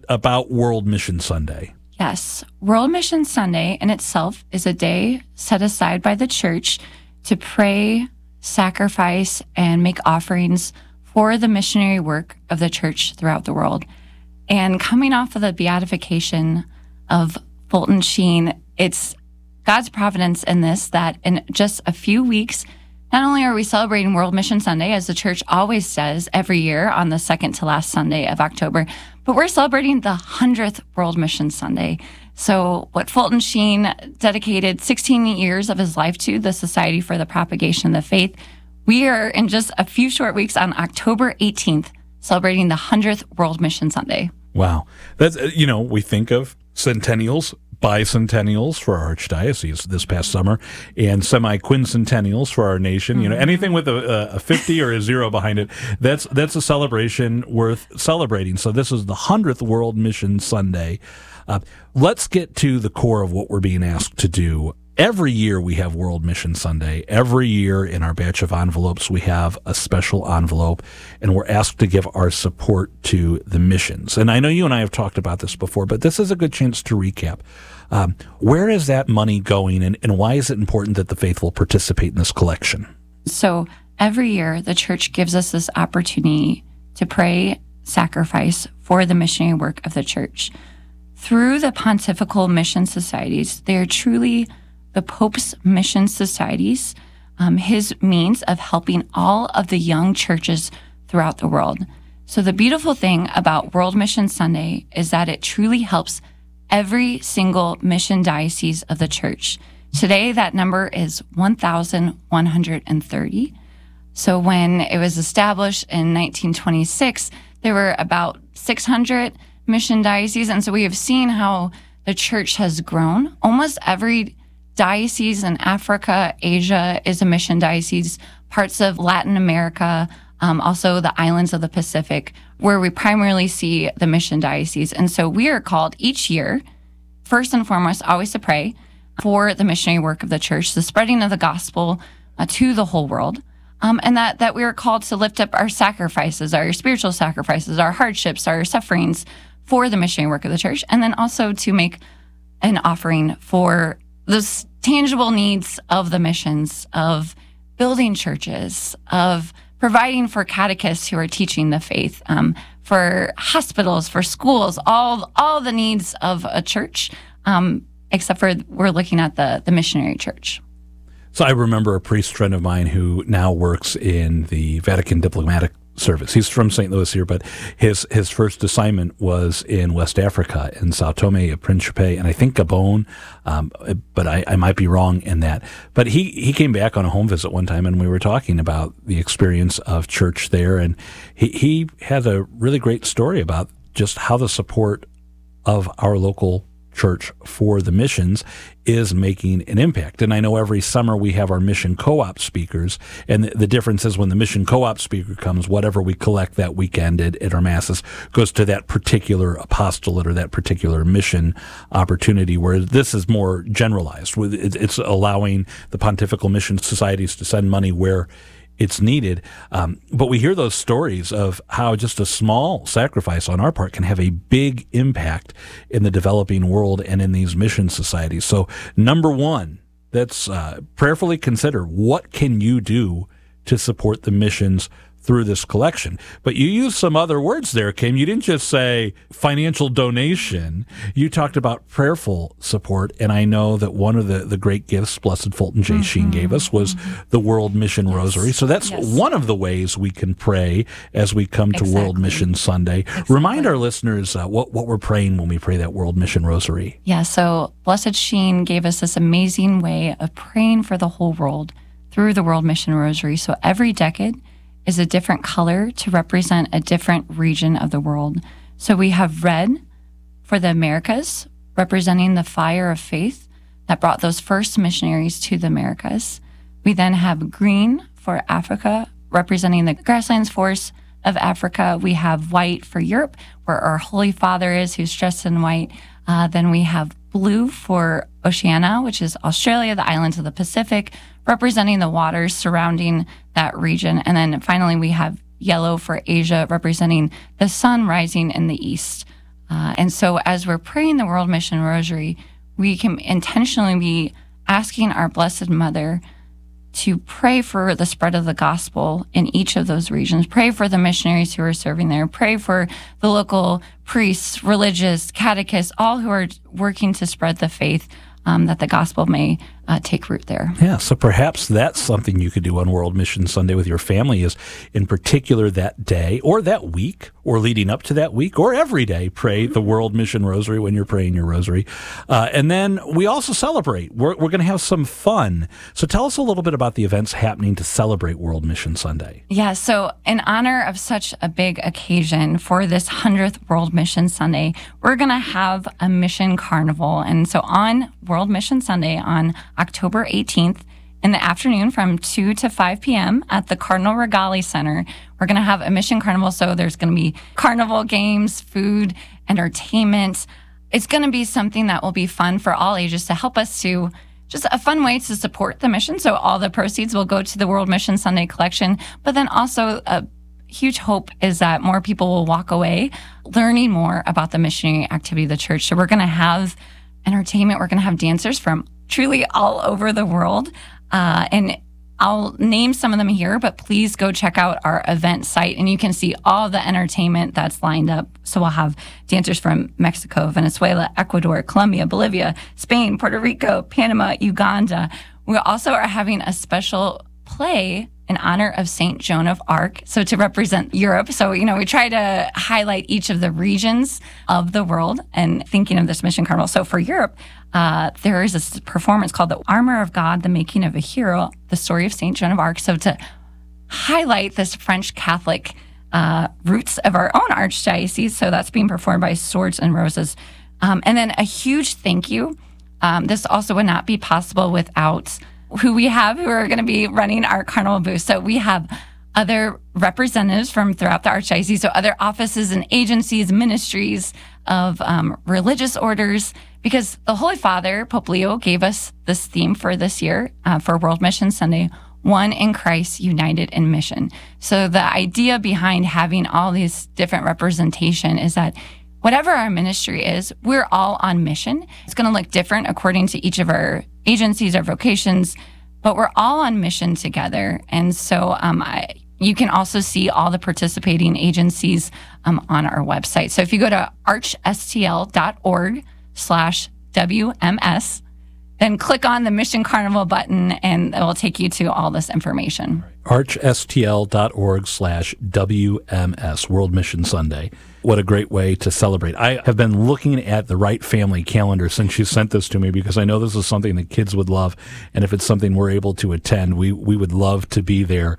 about World Mission Sunday. Yes. World Mission Sunday in itself is a day set aside by the church to pray, sacrifice, and make offerings for the missionary work of the church throughout the world. And coming off of the beatification of Fulton Sheen, it's God's providence in this that in just a few weeks, not only are we celebrating World Mission Sunday, as the church always does every year on the second to last Sunday of October, but we're celebrating the 100th World Mission Sunday. So what Fulton Sheen dedicated 16 years of his life to, the Society for the Propagation of the Faith, we are in just a few short weeks on October 18th celebrating the 100th World Mission Sunday. Wow. That's, we think of centennials, bicentennials for our archdiocese this past summer, and semi-quincentennials for our nation. Anything with a 50 or a 0 behind it, that's a celebration worth celebrating. So this is the 100th World Mission Sunday. Let's get to the core of what we're being asked to do. Every year we have World Mission Sunday. Every year in our batch of envelopes, we have a special envelope, and we're asked to give our support to the missions. And I know you and I have talked about this before, but this is a good chance to recap. Where is that money going, and why is it important that the faithful participate in this collection? So every year, the church gives us this opportunity to pray, sacrifice for the missionary work of the church. Through the Pontifical Mission Societies, they are truly the Pope's mission societies, his means of helping all of the young churches throughout the world. So the beautiful thing about World Mission Sunday is that it truly helps every single mission diocese of the church. Today, that number is 1,130. So when it was established in 1926, there were about 600 mission dioceses. And so we have seen how the church has grown. Almost every diocese in Africa, Asia is a mission diocese, parts of Latin America, also the islands of the Pacific, where we primarily see the mission diocese. And so we are called each year, first and foremost, always to pray for the missionary work of the church, the spreading of the gospel to the whole world, and that we are called to lift up our sacrifices, our spiritual sacrifices, our hardships, our sufferings for the missionary work of the church, and then also to make an offering for the tangible needs of the missions, of building churches, of providing for catechists who are teaching the faith, for hospitals, for schools, all the needs of a church, except for we're looking at the missionary church. So I remember a priest friend of mine who now works in the Vatican Diplomatic Service. He's from St. Louis here, but his first assignment was in West Africa, in Sao Tome and Principe, and I think Gabon, but I might be wrong in that. But he came back on a home visit one time, and we were talking about the experience of church there, and he had a really great story about just how the support of our local church for the missions is making an impact. And I know every summer we have our mission co-op speakers, and the difference is when the mission co-op speaker comes, whatever we collect that weekend at our masses goes to that particular apostolate or that particular mission opportunity, where this is more generalized. It's allowing the Pontifical Mission Societies to send money where it's needed. But we hear those stories of how just a small sacrifice on our part can have a big impact in the developing world and in these mission societies. So number one, that's prayerfully consider, what can you do to support the missions through this collection? But you used some other words there, Kim. You didn't just say financial donation. You talked about prayerful support, and I know that one of the great gifts Blessed Fulton J. Sheen gave us was the World Mission Rosary. So that's one of the ways we can pray as we come to World Mission Sunday. Remind our listeners what we're praying when we pray that World Mission Rosary. Yeah, so Blessed Sheen gave us this amazing way of praying for the whole world through the World Mission Rosary. So every decade is a different color to represent a different region of the world. So we have red for the Americas, representing the fire of faith that brought those first missionaries to the Americas. We then have green for Africa, representing the grasslands force of Africa. We have white for Europe, where our Holy Father is, who's dressed in white. Then we have blue for Oceania, which is Australia, the islands of the Pacific, representing the waters surrounding that region. And then finally, we have yellow for Asia, representing the sun rising in the east. And so as we're praying the World Mission Rosary, we can intentionally be asking our Blessed Mother to pray for the spread of the gospel in each of those regions, pray for the missionaries who are serving there, pray for the local priests, religious, catechists, all who are working to spread the faith, that the gospel may take root there. Yeah, so perhaps that's something you could do on World Mission Sunday with your family, is in particular that day or that week or leading up to that week or every day, pray the World Mission Rosary when you're praying your rosary. And then we also celebrate. We're going to have some fun. So tell us a little bit about the events happening to celebrate World Mission Sunday. Yeah, so in honor of such a big occasion for this 100th World Mission Sunday, we're going to have a mission carnival. And so on World Mission Sunday on October 18th in the afternoon from 2 to 5 p.m. at the Cardinal Regali Center, we're going to have a mission carnival. So there's going to be carnival games, food, entertainment. It's going to be something that will be fun for all ages to help us to just a fun way to support the mission. So all the proceeds will go to the World Mission Sunday collection. But then also a huge hope is that more people will walk away learning more about the missionary activity of the church. So we're going to have entertainment. We're going to have dancers from truly all over the world. And I'll name some of them here, but please go check out our event site and you can see all the entertainment that's lined up. So we'll have dancers from Mexico, Venezuela, Ecuador, Colombia, Bolivia, Spain, Puerto Rico, Panama, Uganda. We also are having a special play in honor of St. Joan of Arc, so to represent Europe. So, we try to highlight each of the regions of the world and thinking of this mission carnival. So for Europe, there is this performance called The Armor of God, The Making of a Hero, the story of St. Joan of Arc. So to highlight this French Catholic roots of our own archdiocese. So that's being performed by Swords and Roses. And then a huge thank you. This also would not be possible without who we have who are going to be running our carnival booth. So we have other representatives from throughout the archdiocese, so other offices and agencies, ministries of religious orders, because the Holy Father, Pope Leo, gave us this theme for this year for World Mission Sunday, One in Christ, United in Mission. So the idea behind having all these different representation is that whatever our ministry is, we're all on mission. It's going to look different according to each of our agencies, our vocations, but we're all on mission together. And so you can also see all the participating agencies on our website. So if you go to archstl.org/WMS, then click on the Mission Carnival button and it will take you to all this information. archstl.org/WMS, World Mission Sunday. What a great way to celebrate. I have been looking at the Wright family calendar since you sent this to me because I know this is something that kids would love. And if it's something we're able to attend, we would love to be there.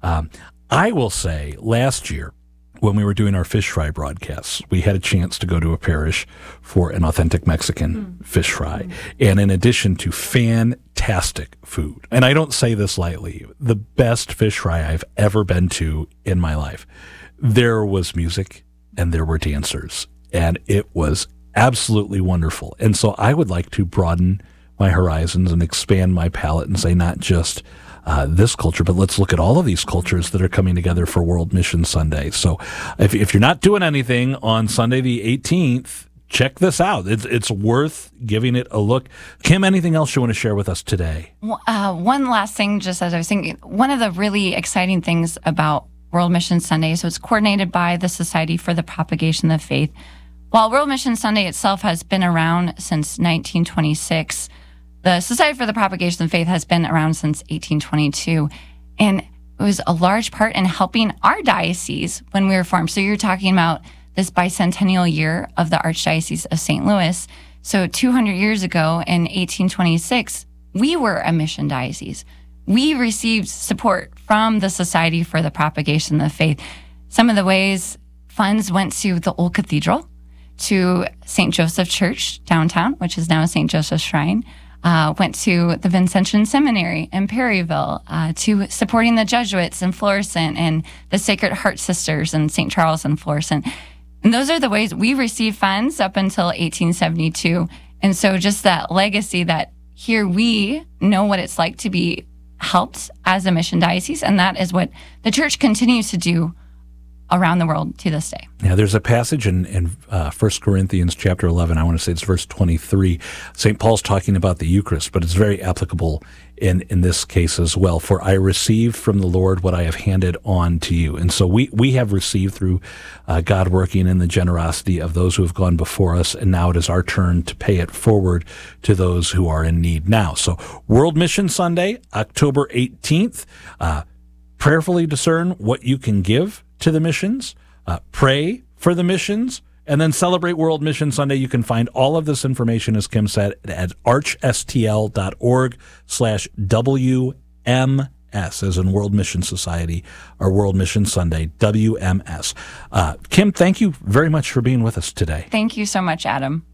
I will say last year, when we were doing our fish fry broadcasts, we had a chance to go to a parish for an authentic Mexican fish fry. And in addition to fantastic food, and I don't say this lightly, the best fish fry I've ever been to in my life, there was music and there were dancers, and it was absolutely wonderful. And so I would like to broaden my horizons and expand my palette and say not just this culture, but let's look at all of these cultures that are coming together for World Mission Sunday. So if you're not doing anything on Sunday the 18th, check this out. It's worth giving it a look. Kim, anything else you want to share with us today? One last thing, just as I was thinking, one of the really exciting things about World Mission Sunday, so it's coordinated by the Society for the Propagation of the Faith. While World Mission Sunday itself has been around since 1926, the Society for the Propagation of the Faith has been around since 1822, and it was a large part in helping our diocese when we were formed. So you're talking about this bicentennial year of the Archdiocese of St. Louis. So 200 years ago in 1826, we were a mission diocese. We received support from the Society for the Propagation of the Faith. Some of the ways funds went to the old cathedral, to St. Joseph Church downtown, which is now St. Joseph's Shrine, went to the Vincentian Seminary in Perryville, to supporting the Jesuits in Florissant and the Sacred Heart Sisters in St. Charles and Florissant. And those are the ways we received funds up until 1872. And so just that legacy that here we know what it's like to be helped as a mission diocese, and that is what the church continues to do around the world to this day. Yeah, there's a passage in 1 Corinthians chapter 11, I want to say it's verse 23. St. Paul's talking about the Eucharist, but it's very applicable in this case as well. For I received from the Lord what I have handed on to you. And so we have received through God working in the generosity of those who have gone before us, and now it is our turn to pay it forward to those who are in need now. So World Mission Sunday, October 18th, prayerfully discern what you can give to the missions, pray for the missions, and then celebrate World Mission Sunday. You can find all of this information, as Kim said, at archstl.org/WMS, as in World Mission Society, or World Mission Sunday, WMS. Kim, thank you very much for being with us today. Thank you so much, Adam.